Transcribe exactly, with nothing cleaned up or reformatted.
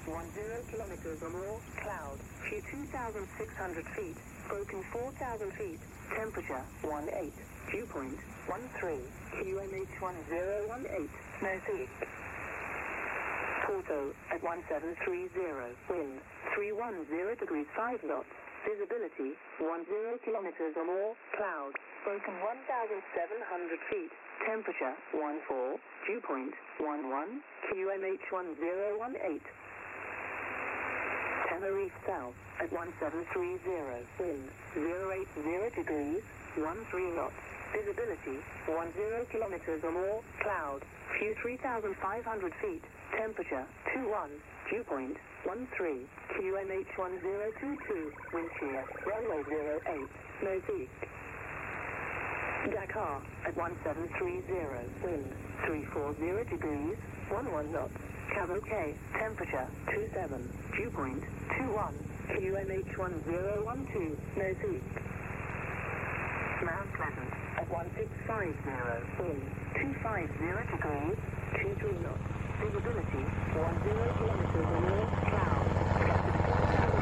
ten kilometers or more, cloud, view two thousand six hundred feet, broken four thousand feet, temperature eighteen, dew point thirteen, Q M H one zero one eight, northeast. Porto at one seven three zero, wind three one zero degrees five knots, visibility ten kilometers or more, cloud, broken one thousand seven hundred feet, temperature fourteen, dew point eleven, Q M H one zero one eight. Tenerife south at one seven three zero, wind zero eight zero degrees, thirteen knots, visibility ten kilometers or more, cloud, view three thousand five hundred feet, temperature twenty-one, dew point thirteen, Q M H one zero two two, wind shear, runway zero eight, northeast. Dakar at one seven three zero, wind three forty degrees, eleven knots, Cabo K, temperature twenty-seven, dew point twenty-one, Q M H one zero one two, northeast. Mount Pleasant at one six five zero, wind two fifty degrees, twenty-three knots, visibility ten